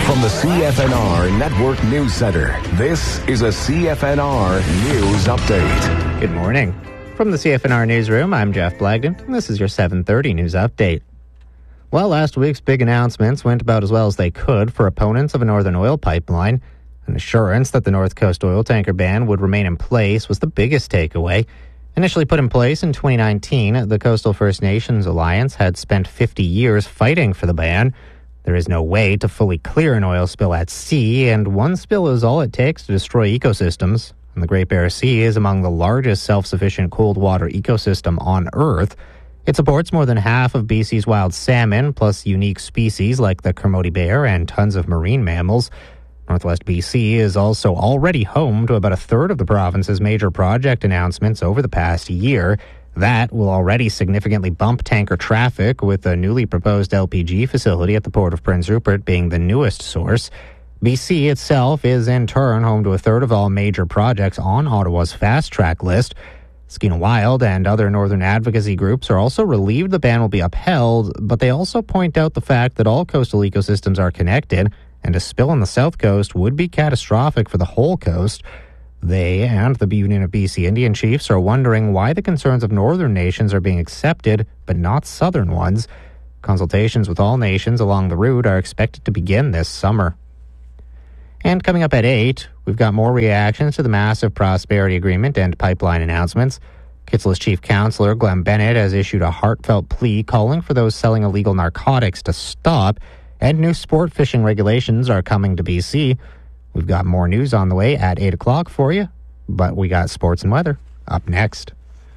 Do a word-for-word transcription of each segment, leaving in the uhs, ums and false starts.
From the C F N R Network News Center, this is a C F N R News Update. Good morning. From the C F N R Newsroom, I'm Jeff Blagden, and this is your seven thirty News Update. Well, last week's big announcements went about as well as they could for opponents of a Northern oil pipeline. An assurance that the North Coast oil tanker ban would remain in place was the biggest takeaway. Initially put in place in twenty nineteen, the Coastal First Nations Alliance had spent fifty years fighting for the ban. There is no way to fully clear an oil spill at sea, and one spill is all it takes to destroy ecosystems. And the Great Bear Sea is among the largest self-sufficient cold water ecosystem on Earth. It supports more than half of B C's wild salmon, plus unique species like the Kermode bear and tons of marine mammals. Northwest B C is also already home to about a third of the province's major project announcements over the past year. That will already significantly bump tanker traffic, with a newly proposed L P G facility at the Port of Prince Rupert being the newest source. B C itself is in turn home to a third of all major projects on Ottawa's fast-track list. Skeena Wild and other northern advocacy groups are also relieved the ban will be upheld, but they also point out the fact that all coastal ecosystems are connected, and a spill on the south coast would be catastrophic for the whole coast. They and the Union of B C Indian Chiefs are wondering why the concerns of northern nations are being accepted, but not southern ones. Consultations with all nations along the route are expected to begin this summer. And coming up at eight, we've got more reactions to the massive Prosperity Agreement and pipeline announcements. Kitsil's chief counselor, Glenn Bennett, has issued a heartfelt plea calling for those selling illegal narcotics to stop, and new sport fishing regulations are coming to B C. We've got more news on the way at eight o'clock for you, but we got sports and weather up next.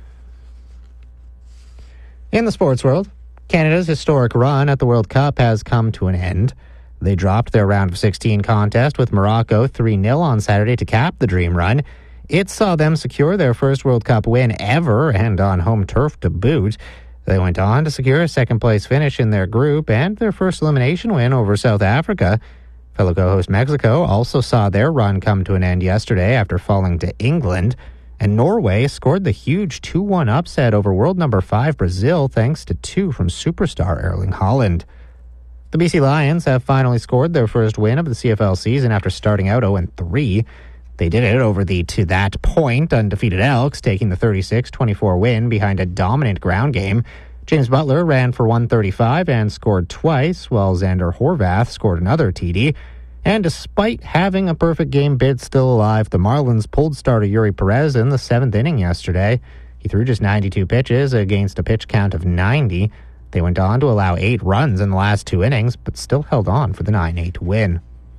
In the sports world, Canada's historic run at the World Cup has come to an end. They dropped their round of sixteen contest with Morocco three nil on Saturday to cap the dream run. It saw them secure their first World Cup win ever, and on home turf to boot. They went on to secure a second-place finish in their group and their first elimination win over South Africa. Fellow co-host Mexico also saw their run come to an end yesterday after falling to England. And Norway scored the huge two one upset over world number five Brazil thanks to two from superstar Erling Haaland. The B C Lions have finally scored their first win of the C F L season after starting out oh and three. They did it over the, to that point, undefeated Elks, taking the thirty-six twenty-four win behind a dominant ground game. James Butler ran for one thirty-five and scored twice, while Xander Horvath scored another T D. And despite having a perfect game bid still alive, the Marlins pulled starter Yuri Perez in the seventh inning yesterday. He threw just ninety-two pitches against a pitch count of ninety. They went on to allow eight runs in the last two innings, but still held on for the nine eight win.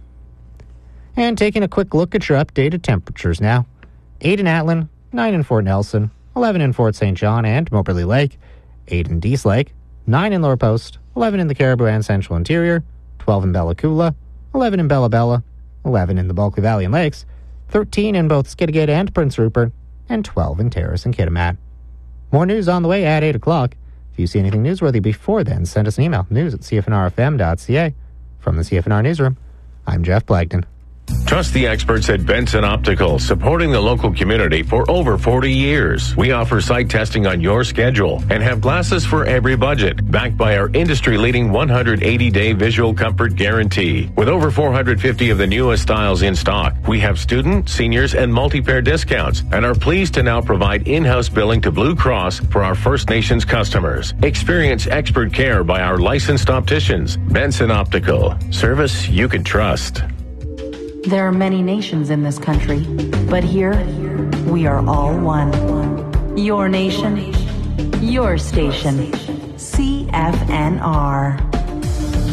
And taking a quick look at your updated temperatures now. eight in Atlin, nine in Fort Nelson, eleven in Fort Saint John and Moberly Lake, eight in Dease Lake, nine in Lower Post, eleven in the Caribou and Central Interior, twelve in Bella Coola, eleven in Bella Bella, eleven in the Bulkley Valley and Lakes, thirteen in both Skidegate and Prince Rupert, and twelve in Terrace and Kitimat. More news on the way at eight o'clock. If you see anything newsworthy before then, send us an email, news at c f n r f m dot c a. From the C F N R Newsroom, I'm Jeff Blagden. Trust the experts at Benson Optical, supporting the local community for over forty years. We offer sight testing on your schedule and have glasses for every budget, backed by our industry-leading one hundred eighty day visual comfort guarantee. With over four hundred fifty of the newest styles in stock, we have student, seniors, and multi-pair discounts and are pleased to now provide in-house billing to Blue Cross for our First Nations customers. Experience expert care by our licensed opticians. Benson Optical. Service you can trust. There are many nations in this country, but here, we are all one. Your nation, your station, C F N R.